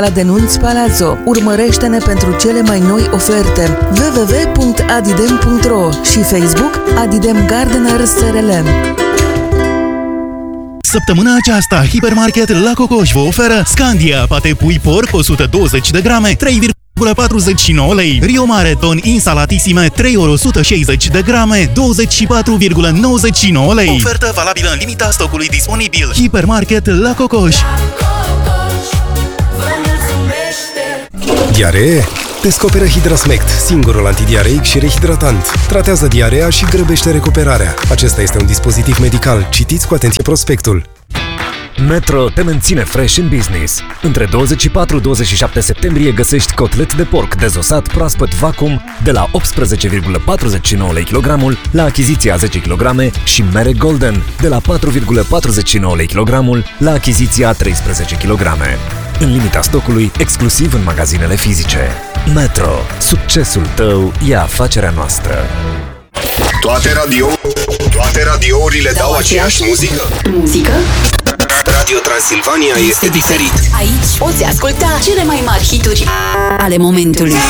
La Denunț Palazzo. Urmărește-ne pentru cele mai noi oferte. www.adidem.ro și Facebook Adidem Gardener SRL. Săptămâna aceasta, Hipermarket La Cocoș vă oferă Scandia, pate pui porc 120 de grame, 3,49 lei. Rio Mare ton insalatisime, 3 ori 160 de grame, 24,99 lei. Ofertă valabilă în limita stocului disponibil. Hipermarket La Cocoș. Diaree? Descoperă Hidrasmect, singurul antidiareic și rehidratant. Tratează diarea și grăbește recuperarea. Acesta este un dispozitiv medical. Citiți cu atenție prospectul. Metro te menține fresh în business. Între 24-27 septembrie găsești cotlet de porc dezosat proaspăt vacuum de la 18,49 lei kilogramul la achiziția 10 kg și mere golden de la 4,49 lei kilogramul la achiziția 13 kg. În limita stocului, exclusiv în magazinele fizice. Metro. Succesul tău e afacerea noastră. Toate radiourile dau aceeași muzică? Muzică? Radio Transilvania este diferit. Aici poți asculta cele mai mari hituri ale momentului.